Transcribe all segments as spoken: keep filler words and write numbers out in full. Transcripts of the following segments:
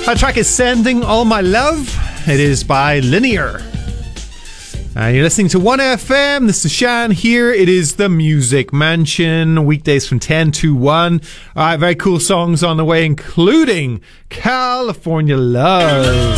That track is Sending All My Love. It is by Linear. And you're listening to one F M. This is Shan here. It is the Music Mansion. Weekdays from ten to one. All right, very cool songs on the way, including California Love.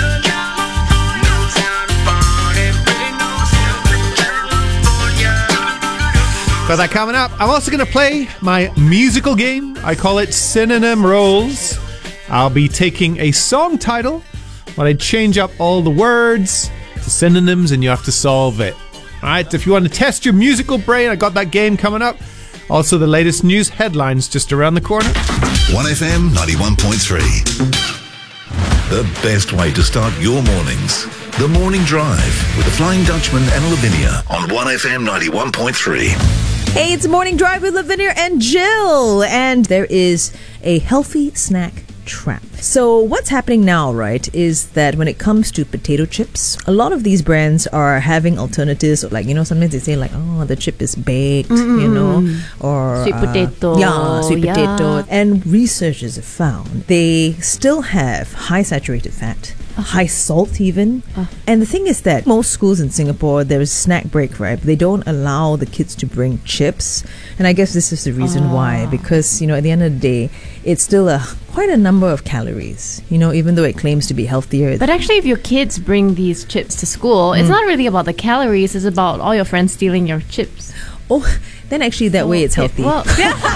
Got that coming up. I'm also going to play my musical game. I call it Synonym Rolls. I'll be taking a song title, but I change up all the words to synonyms and you have to solve it. Alright, if you want to test your musical brain, I got that game coming up. Also the latest news headlines just around the corner. one F M ninety-one point three. The best way to start your mornings. The Morning Drive with the Flying Dutchman and Lavinia on one F M ninety-one point three. Hey, it's Morning Drive with Lavinia and Jill. And there is a healthy snack trap. So what's happening now, right, is that when it comes to potato chips, a lot of these brands are having alternatives. Like, you know, sometimes they say like, oh, the chip is baked, mm-hmm. you know, or sweet uh, potato. Yeah, sweet yeah. potato. And researchers have found they still have high saturated fat, uh-huh. high salt even. Uh. And the thing is that most schools in Singapore, there's snack break, right? But they don't allow the kids to bring chips. And I guess this is the reason uh. why. Because, you know, at the end of the day, it's still a quite a number of calories, you know, even though it claims to be healthier. But actually, if your kids bring these chips to school, mm. it's not really about the calories, it's about all your friends stealing your chips. Oh, then actually that oh, way it's healthy. Well,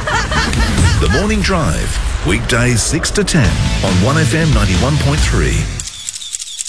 The Morning Drive, weekdays six to ten on one F M ninety-one point three.